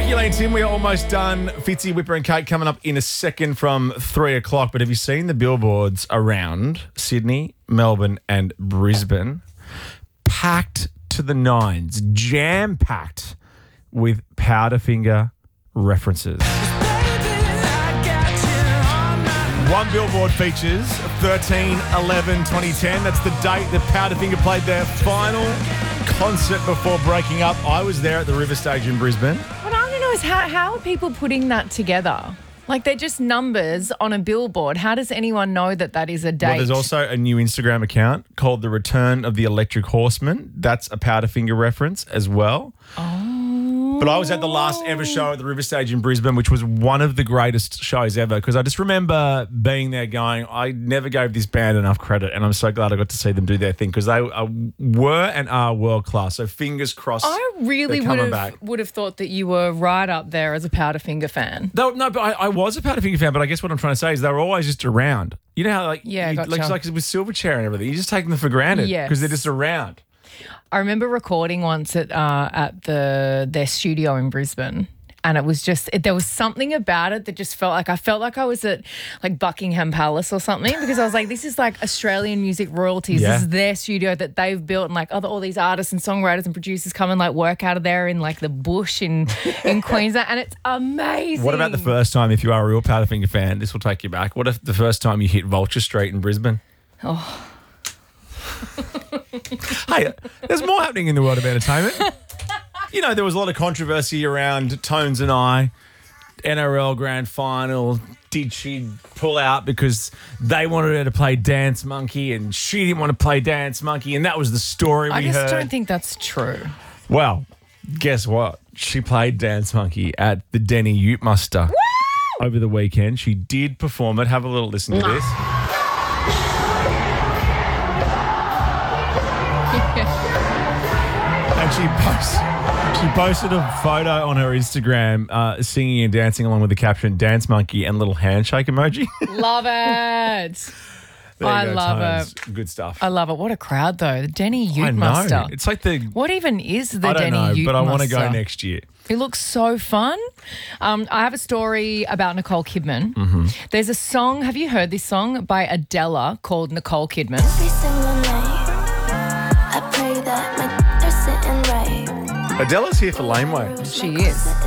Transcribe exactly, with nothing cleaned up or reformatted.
Ricky Lane, Tim, we are almost done. Fitzy, Whipper and Kate coming up in a second from three o'clock. But have you seen the billboards around Sydney, Melbourne and Brisbane? Packed to the nines, jam-packed with Powderfinger references. One billboard features thirteen eleven twenty ten. That's the date that Powderfinger played their final concert before breaking up. I was there at the River Stage in Brisbane. What I want to know is how, how are people putting that together? Like, they're just numbers on a billboard. How does anyone know that that is a date? Well, there's also a new Instagram account called The Return of the Electric Horseman. That's a Powderfinger reference as well. Oh. But I was at the last ever show at the River Stage in Brisbane, which was one of the greatest shows ever, because I just remember being there going, I never gave this band enough credit, and I'm so glad I got to see them do their thing, because they are, were and are world class. So fingers crossed. I really they're would coming have back. would have thought that you were right up there as a Powderfinger fan. No, no, but I, I was a Powderfinger fan, but I guess what I'm trying to say is they were always just around. You know how, like, Yeah, you, gotcha. like, like with Silverchair and everything, you just take them for granted Yes. because they're just around. I remember recording once at uh, at the their studio in Brisbane, and it was just it, there was something about it that just felt like I felt like I was at like Buckingham Palace or something, because I was like, this is like Australian music royalties. Yeah. This is their studio that they've built, and like other all these artists and songwriters and producers come and like work out of there in like the bush in in Queensland, and it's amazing. What about the first time, if you are a real Powderfinger fan, this will take you back. What if the first time you hit Vulture Street in Brisbane? Oh. Hey, there's more happening in the world of entertainment. You know, there was a lot of controversy around Tones and I, N R L Grand Final. Did she pull out because they wanted her to play Dance Monkey and she didn't want to play Dance Monkey, and that was the story we I just heard. don't think that's true. Well, guess what? She played Dance Monkey at the Denny Ute Muster over the weekend. She did perform it. Have a little listen to this. And she post, she posted a photo on her Instagram uh, singing and dancing along with the caption "Dance Monkey" and little handshake emoji. Love it. There you I go, love Tones. it. Good stuff. I love it. What a crowd, though. The Denny I Ute know. Muster. It's like the. What even is the I don't Denny know, Ute but I want to Muster? go next year. It looks so fun. Um, I have a story about Nicole Kidman. Mm-hmm. There's a song. Have you heard this song by Adele called Nicole Kidman? Every single night, I pray that my they're sitting right. Adela's here for Laneway. She is.